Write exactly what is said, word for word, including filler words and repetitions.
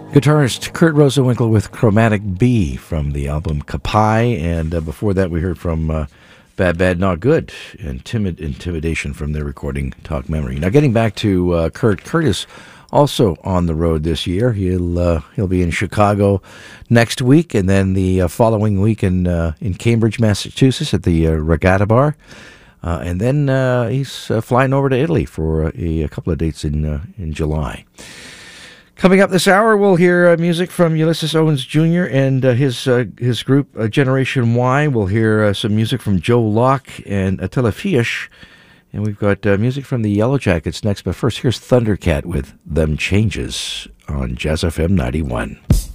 Guitarist Kurt Rosenwinkel with Chromatic B from the album Kapai, and uh, before that we heard from uh, Bad Bad Not Good and Timid Intimidation from their recording Talk Memory. Now getting back to uh, Kurt, Kurt is also on the road this year. He'll uh, he'll be in Chicago next week, and then the uh, following week in uh, in Cambridge, Massachusetts at the uh, Regatta Bar. Uh, and then uh, he's uh, flying over to Italy for a, a couple of dates in uh, in July. Coming up this hour, we'll hear uh, music from Ulysses Owens Junior and uh, his uh, his group uh, Generation Y. We'll hear uh, some music from Joe Locke and Attila Fish. And we've got uh, music from the Yellow Jackets next. But first, here's Thundercat with Them Changes on Jazz F M ninety-one.